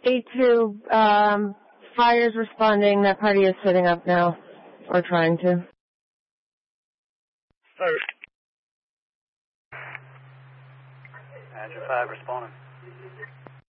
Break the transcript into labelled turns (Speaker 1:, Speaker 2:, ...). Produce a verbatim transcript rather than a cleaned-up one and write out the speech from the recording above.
Speaker 1: eight two, um, fire's responding. That party is setting up now, or trying to.
Speaker 2: Fire. Badger five responding.